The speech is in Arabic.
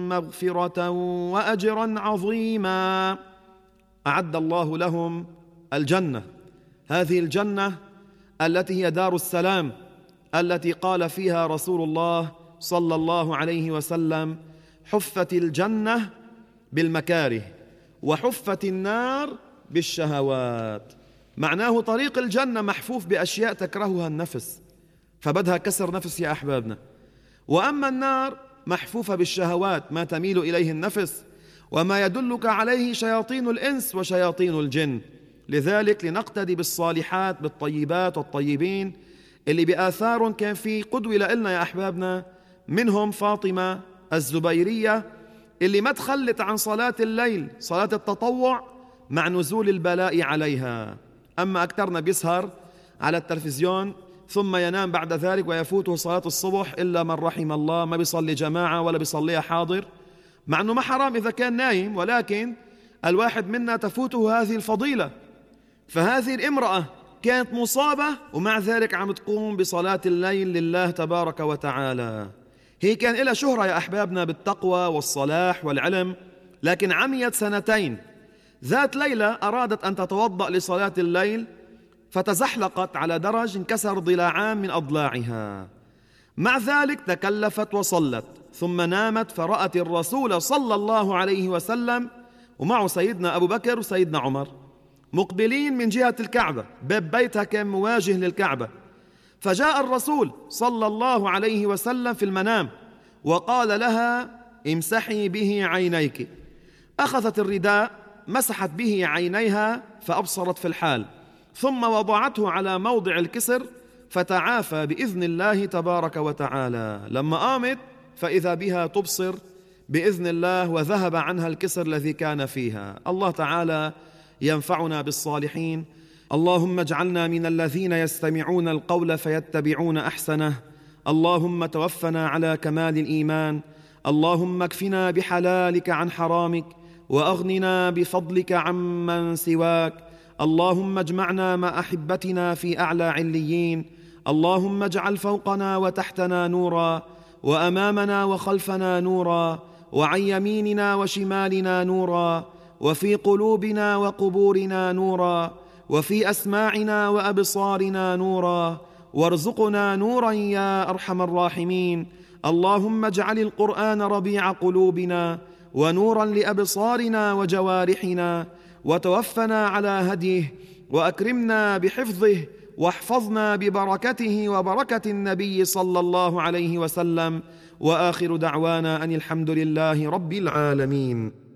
مغفرة وأجرا عظيما. أعد الله لهم الجنة، هذه الجنة التي هي دار السلام، التي قال فيها رسول الله صلى الله عليه وسلم: حفت الجنة بالمكاره وحفت النار بالشهوات. معناه طريق الجنة محفوف بأشياء تكرهها النفس، فبدها كسر نفس يا أحبابنا. وأما النار محفوفة بالشهوات، ما تميل إليه النفس وما يدلك عليه شياطين الإنس وشياطين الجن. لذلك لنقتدي بالصالحات بالطيبات والطيبين اللي بآثار كان في قدوة لنا يا أحبابنا، منهم فاطمة الزبيرية اللي ما تخلت عن صلاة الليل، صلاة التطوع، مع نزول البلاء عليها. أما أكثرنا بيسهر على التلفزيون ثم ينام بعد ذلك ويفوته صلاة الصبح إلا من رحم الله، ما بيصلي جماعة ولا بيصليها حاضر، مع أنه ما حرام إذا كان نايم، ولكن الواحد منا تفوته هذه الفضيلة. فهذه الامرأة كانت مصابة ومع ذلك عم تقوم بصلاة الليل لله تبارك وتعالى. هي كان لها شهرة يا أحبابنا بالتقوى والصلاح والعلم، لكن عميت سنتين. ذات ليلة أرادت أن تتوضأ لصلاة الليل، فتزحلقت على درج انكسر ضلاعان من أضلاعها. مع ذلك تكلفت وصلت، ثم نامت فرأت الرسول صلى الله عليه وسلم ومعه سيدنا أبو بكر وسيدنا عمر مقبلين من جهة الكعبة، باب بيتها كان مواجه للكعبة. فجاء الرسول صلى الله عليه وسلم في المنام وقال لها: امسحي به عينيك. أخذت الرداء مسحت به عينيها فأبصرت في الحال، ثم وضعته على موضع الكسر فتعافى بإذن الله تبارك وتعالى. لما قامت فإذا بها تبصر بإذن الله وذهب عنها الكسر الذي كان فيها. الله تعالى ينفعنا بالصالحين. اللهم اجعلنا من الذين يستمعون القول فيتبعون أحسنه. اللهم توفنا على كمال الإيمان. اللهم اكفنا بحلالك عن حرامك وأغننا بفضلك عمن سواك. اللهم اجمعنا مع أحبتنا في أعلى عليين. اللهم اجعل فوقنا وتحتنا نورا، وأمامنا وخلفنا نورا، وعن يميننا وشمالنا نورا، وفي قلوبنا وقبورنا نورا، وفي أسماعنا وأبصارنا نورا، وارزقنا نورا يا أرحم الراحمين. اللهم اجعل القرآن ربيع قلوبنا ونورا لأبصارنا وجوارحنا، وتوفنا على هديه، وأكرمنا بحفظه، واحفظنا ببركته وبركة النبي صلى الله عليه وسلم. وآخر دعوانا أن الحمد لله رب العالمين.